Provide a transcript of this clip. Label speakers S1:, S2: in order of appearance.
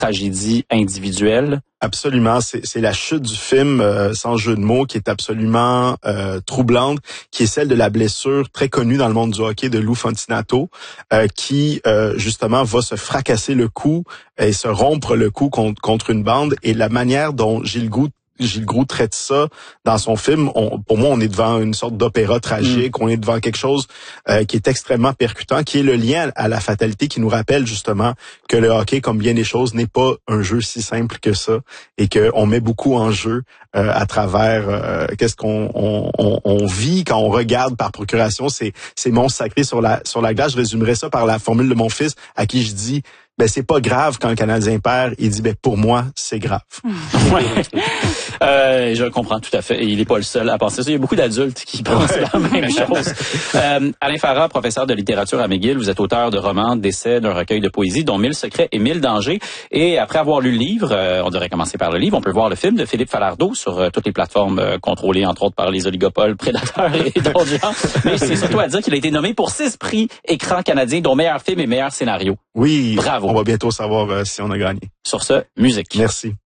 S1: tragédie individuelle.
S2: Absolument, c'est la chute du film, sans jeu de mots, qui est absolument troublante, qui est celle de la blessure très connue dans le monde du hockey de Lou Fontinato, qui justement va se fracasser le cou et se rompre le cou contre une bande. Et la manière dont Gilles Groult traite ça dans son film, pour moi, on est devant une sorte d'opéra tragique, on est devant quelque chose qui est extrêmement percutant, qui est le lien à la fatalité, qui nous rappelle justement que le hockey, comme bien des choses, n'est pas un jeu si simple que ça, et qu'on met beaucoup en jeu à travers qu'est-ce qu'on vit quand on regarde par procuration ces monstres sacrés sur la glace. Je résumerais ça par la formule de mon fils, à qui je dis: ben c'est pas grave quand le Canadien perd. Il dit: ben pour moi c'est grave.
S1: Ouais. Je comprends tout à fait. Il n'est pas le seul à penser ça. Il y a beaucoup d'adultes qui pensent la même chose. Alain Farah, professeur de littérature à McGill, vous êtes auteur de romans, d'essais, d'un recueil de poésie, dont 1000 secrets et 1000 dangers. Et après avoir lu le livre, on devrait commencer par le livre, on peut voir le film de Philippe Falardeau sur toutes les plateformes contrôlées, entre autres, par les oligopoles, prédateurs et d'autres gens. Mais c'est surtout à dire qu'il a été nommé pour 6 prix écran canadiens, dont meilleur film et meilleur scénario.
S2: Oui,
S1: bravo.
S2: On va bientôt savoir si on a gagné.
S1: Sur ce, musique.
S2: Merci.